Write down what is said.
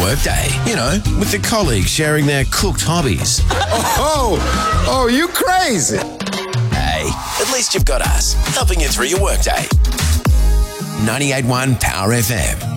workday. You know, with the colleagues sharing their cooked hobbies. Oh, you crazy. Hey, at least you've got us, helping you through your workday. 98.1 Power FM.